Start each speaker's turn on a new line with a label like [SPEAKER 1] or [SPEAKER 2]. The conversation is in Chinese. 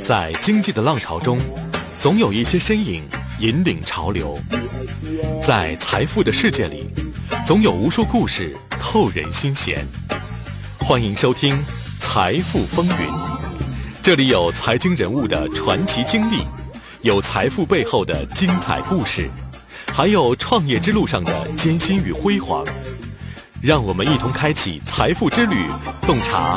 [SPEAKER 1] 在经济的浪潮中，总有一些身影引领潮流；在财富的世界里，总有无数故事扣人心弦。欢迎收听《财富风云》，这里有财经人物的传奇经历，有财富背后的精彩故事，还有创业之路上的艰辛与辉煌。让我们一同开启财富之旅，洞察